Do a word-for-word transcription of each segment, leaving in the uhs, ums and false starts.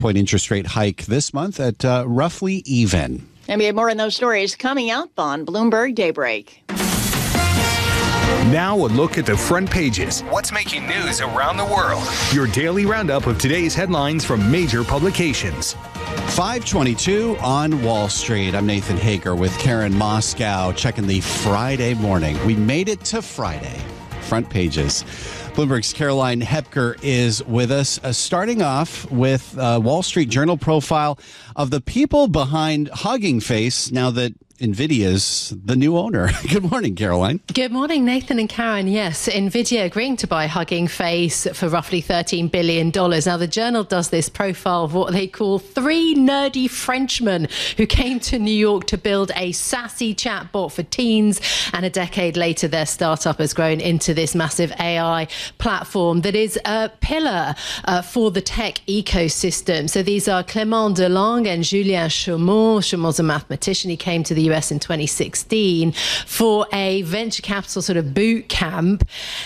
Point interest rate hike this month at uh, roughly even. And we have more on those stories coming up on Bloomberg Daybreak. Now a look at the front pages. What's making news around the world? Your daily roundup of today's headlines from major publications. five twenty-two on Wall Street. I'm Nathan Hager with Karen Moscow checking the Friday morning. We made it to Friday. Front pages. Bloomberg's Caroline Hepker is with us, uh, starting off with a Wall Street Journal profile of the people behind Hugging Face now that NVIDIA's the new owner. Good morning, Caroline. Good morning, Nathan and Karen. Yes, NVIDIA agreeing to buy Hugging Face for roughly thirteen billion dollars. Now, the Journal does this profile of what they call three nerdy Frenchmen who came to New York to build a sassy chatbot for teens. And a decade later, their startup has grown into this massive A I platform that is a pillar uh, for the tech ecosystem. So these are Clément Delangue and Julien Chaumont. Chaumont's a mathematician. He came to the U S in twenty sixteen for a venture capital sort of boot camp.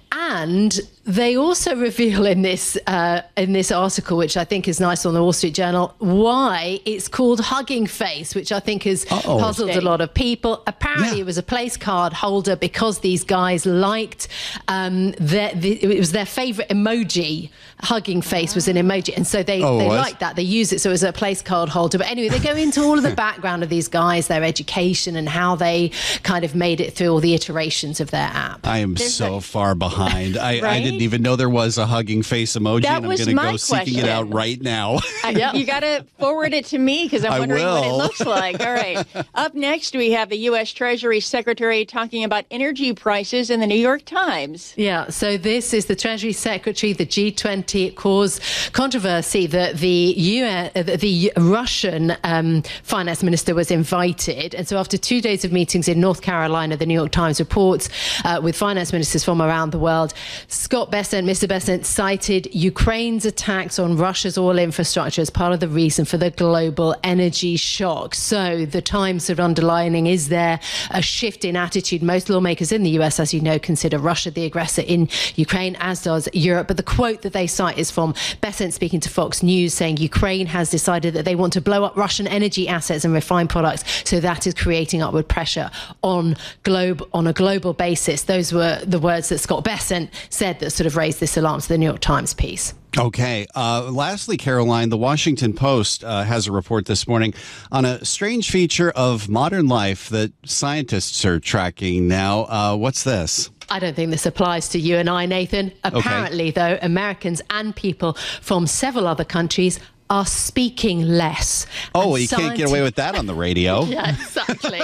And they also reveal in this uh, in this article, which I think is nice on the Wall Street Journal, why it's called Hugging Face, which I think has Uh-oh. puzzled a lot of people. Apparently, yeah. it was a place card holder because these guys liked um, their, the, it was their favorite emoji. Hugging Face was an emoji, and so they, oh, they what? liked that. They use it so it was a place card holder. But anyway, they go into all of the background of these guys, their education, and how they kind of made it through all the iterations of their app. I am There's so a- far behind. I, Right? I didn't even know there was a Hugging Face emoji, That and I'm was going to my go seeking it question. out right now. I, Yep. You got to forward it to me because I'm I wondering what it will. looks like. All right. Up next, we have the U S. Treasury Secretary talking about energy prices in the New York Times. Yeah, so this is the Treasury Secretary, the G twenty. It caused controversy that the U S, uh, the Russian um, finance minister was invited. And so after two days of meetings in North Carolina, the New York Times reports uh, with finance ministers from around the world, Scott Bessent, Mister Bessent, cited Ukraine's attacks on Russia's oil infrastructure as part of the reason for the global energy shock. So the Times are underlining, is there a shift in attitude? Most lawmakers in the U S, as you know, consider Russia the aggressor in Ukraine, as does Europe. But the quote that they cite is from Bessent speaking to Fox News, saying Ukraine has decided that they want to blow up Russian energy assets and refined products. So that is creating upward pressure on globe on a global basis. Those were the words that Scott Bessent said that sort of raised this alarm to the New York Times piece. Okay. Uh, lastly, Caroline, the Washington Post uh, has a report this morning on a strange feature of modern life that scientists are tracking now. Uh, what's this? I don't think this applies to you and I, Nathan. Apparently, okay. though, Americans and people from several other countries are speaking less. Oh, and you can't get away with that on the radio. Yeah, exactly.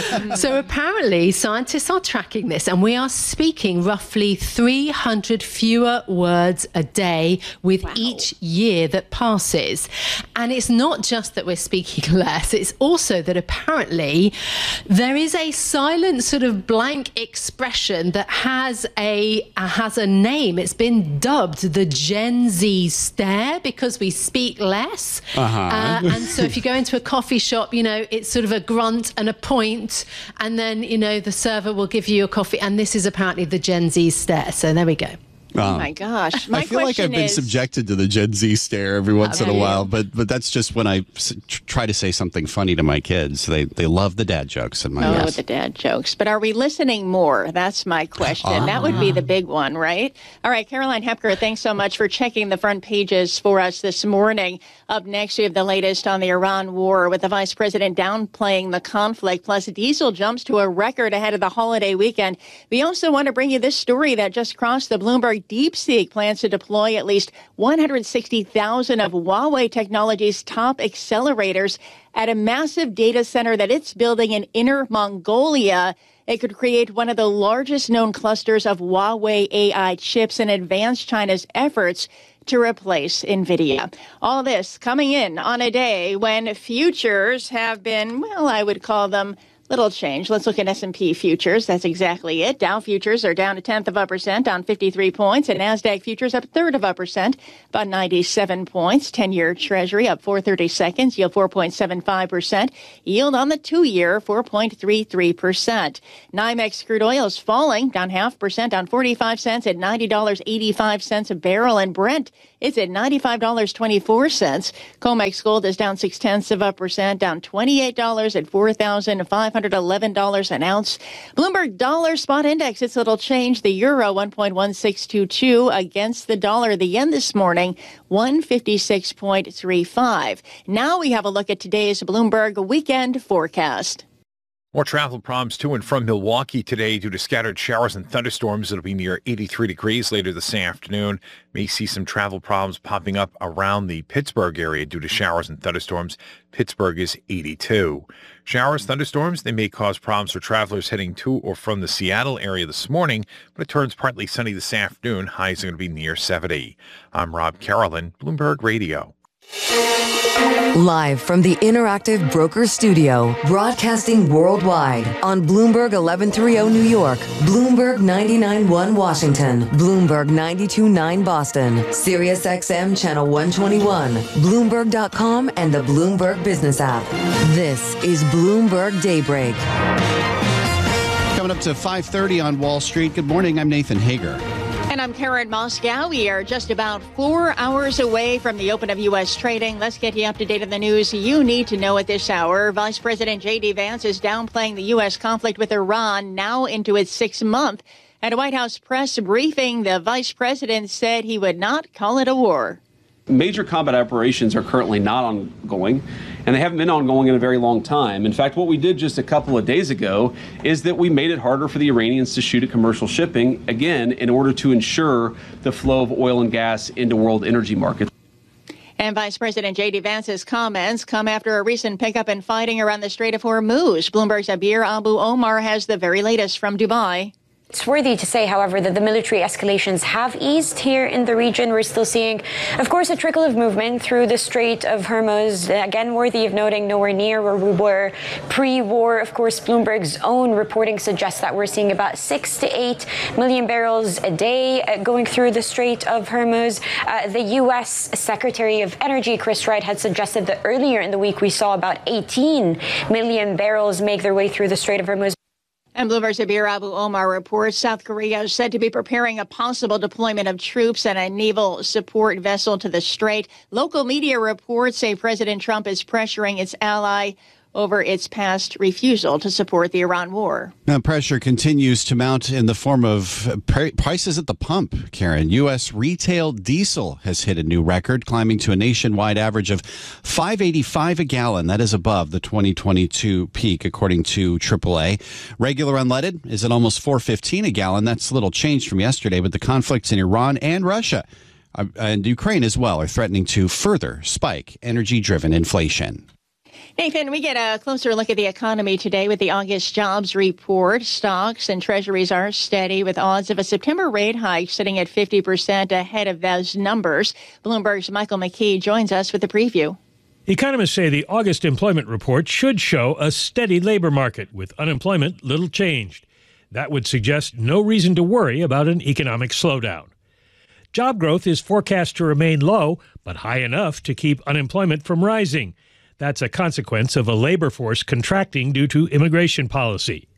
So apparently scientists are tracking this, and we are speaking roughly three hundred fewer words a day with wow. each year that passes. And it's not just that we're speaking less, it's also that apparently there is a silent sort of blank expression that has a uh, has a name. It's been dubbed the Gen Z stare because we speak less. Less. Uh-huh. Uh, and so if you go into a coffee shop, you know, it's sort of a grunt and a point, and then, you know, the server will give you your coffee. And this is apparently the Gen Z stare. So there we go. Oh, my gosh. My I feel like I've been is, subjected to the Gen Z stare every once in a you. while, but but that's just when I s- try to say something funny to my kids. They they love the dad jokes in my Oh, house. the dad jokes. But are we listening more? That's my question. Uh, that would be the big one, right? All right, Caroline Hepker, thanks so much for checking the front pages for us this morning. Up next, we have the latest on the Iran war with the vice president downplaying the conflict, plus diesel jumps to a record ahead of the holiday weekend. We also want to bring you this story that just crossed the Bloomberg. DeepSeek plans to deploy at least one hundred sixty thousand of Huawei Technologies' top accelerators at a massive data center that it's building in Inner Mongolia. It could create one of the largest known clusters of Huawei A I chips and advance China's efforts to replace NVIDIA. All this coming in on a day when futures have been, well, I would call them little change. Let's look at S and P futures. That's exactly it. Dow futures are down a tenth of a percent, down fifty-three points, and NASDAQ futures up a third of a percent, about ninety-seven points. ten-year Treasury up four thirty-seconds, yield four point seven five percent. Yield on the two-year, four point three three percent. NYMEX crude oil is falling, down half percent, down forty-five cents at ninety dollars and eighty-five cents a barrel, and Brent It's at ninety-five dollars and twenty-four cents. COMEX Gold is down six tenths of a percent, down twenty-eight dollars at four thousand five hundred eleven dollars an ounce. Bloomberg Dollar Spot Index, it's little change. The euro one point one six two two against the dollar. The yen this morning one fifty-six point three five. Now we have a look at today's Bloomberg weekend forecast. More travel problems to and from Milwaukee today due to scattered showers and thunderstorms. It'll be near eighty-three degrees later this afternoon. May see some travel problems popping up around the Pittsburgh area due to showers and thunderstorms. Pittsburgh is eighty-two. Showers, thunderstorms, they may cause problems for travelers heading to or from the Seattle area this morning, but it turns partly sunny this afternoon. Highs are going to be near seventy. I'm Rob Carolyn, Bloomberg Radio. Live from the Interactive Broker Studio, broadcasting worldwide on Bloomberg eleven thirty New York, Bloomberg ninety-nine point one Washington, Bloomberg ninety-two point nine Boston, Sirius X M Channel one twenty-one, Bloomberg dot com, and the Bloomberg Business app. This is Bloomberg Daybreak. Coming up to five thirty on Wall Street. Good morning. I'm Nathan Hager. And I'm Karen Moscow. We are just about four hours away from the open of U S trading. Let's get you up to date on the news you need to know at this hour. Vice President J D. Vance is downplaying the U S conflict with Iran now into its sixth month. At a White House press briefing, the vice president said he would not call it a war. Major combat operations are currently not ongoing, and they haven't been ongoing in a very long time. In fact, what we did just a couple of days ago is that we made it harder for the Iranians to shoot at commercial shipping, again, in order to ensure the flow of oil and gas into world energy markets. And Vice President J D. Vance's comments come after a recent pickup in fighting around the Strait of Hormuz. Bloomberg's Abir Abu Omar has the very latest from Dubai. It's worthy to say, however, that the military escalations have eased here in the region. We're still seeing, of course, a trickle of movement through the Strait of Hormuz. Again, worthy of noting, nowhere near where we were pre-war. Of course, Bloomberg's own reporting suggests that we're seeing about six to eight million barrels a day going through the Strait of Hormuz. Uh, the U S Secretary of Energy, Chris Wright, had suggested that earlier in the week we saw about eighteen million barrels make their way through the Strait of Hormuz. And Bloomberg's Abir Abu Omar reports South Korea is said to be preparing a possible deployment of troops and a naval support vessel to the strait. Local media reports say President Trump is pressuring its ally over its past refusal to support the Iran war. Now, pressure continues to mount in the form of pr- prices at the pump, Karen. U S retail diesel has hit a new record, climbing to a nationwide average of five eighty-five a gallon. That is above the twenty twenty-two peak, according to triple A. Regular unleaded is at almost four fifteen a gallon. That's a little changed from yesterday, but the conflicts in Iran and Russia uh, and Ukraine as well are threatening to further spike energy-driven inflation. Nathan, we get a closer look at the economy today with the August jobs report. Stocks and treasuries are steady with odds of a September rate hike sitting at fifty percent ahead of those numbers. Bloomberg's Michael McKee joins us with a preview. Economists say the August employment report should show a steady labor market with unemployment little changed. That would suggest no reason to worry about an economic slowdown. Job growth is forecast to remain low, but high enough to keep unemployment from rising. That's a consequence of a labor force contracting due to immigration policy.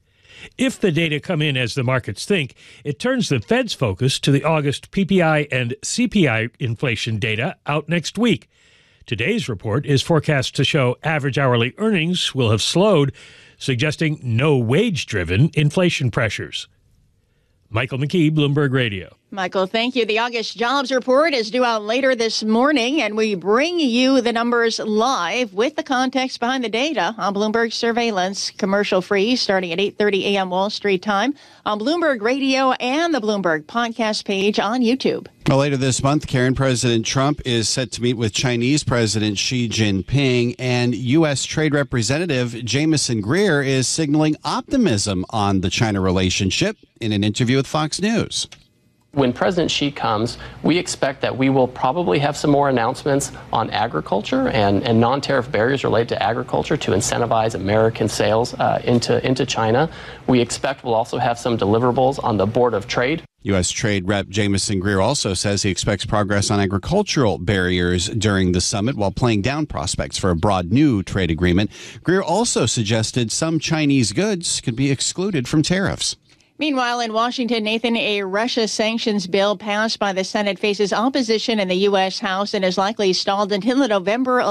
If the data come in as the markets think, it turns the Fed's focus to the August P P I and C P I inflation data out next week. Today's report is forecast to show average hourly earnings will have slowed, suggesting no wage-driven inflation pressures. Michael McKee, Bloomberg Radio. Michael, thank you. The August jobs report is due out later this morning, and we bring you the numbers live with the context behind the data on Bloomberg Surveillance, commercial free, starting at eight thirty a.m. Wall Street time on Bloomberg Radio and the Bloomberg podcast page on YouTube. Well, later this month, Karen, President Trump is set to meet with Chinese President Xi Jinping, and U S. Trade Representative Jamieson Greer is signaling optimism on the China relationship in an interview with Fox News. When President Xi comes, we expect that we will probably have some more announcements on agriculture and, and non-tariff barriers related to agriculture to incentivize American sales uh, into, into China. We expect we'll also have some deliverables on the Board of Trade. U S. Trade Rep Jamieson Greer also says he expects progress on agricultural barriers during the summit while playing down prospects for a broad new trade agreement. Greer also suggested some Chinese goods could be excluded from tariffs. Meanwhile, in Washington, Nathan, a Russia sanctions bill passed by the Senate faces opposition in the U S. House and is likely stalled until the November